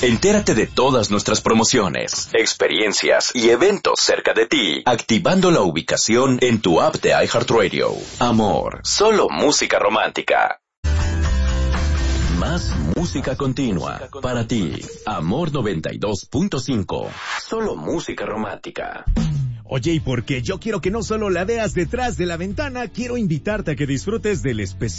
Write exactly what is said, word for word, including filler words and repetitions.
Entérate de todas nuestras promociones, experiencias y eventos cerca de ti, activando la ubicación en tu app de iHeartRadio. Amor, solo música romántica. Más música continua para ti. Amor noventa y dos punto cinco. Solo música romántica. Oye, y porque yo quiero que no solo la veas detrás de la ventana, quiero invitarte a que disfrutes del especial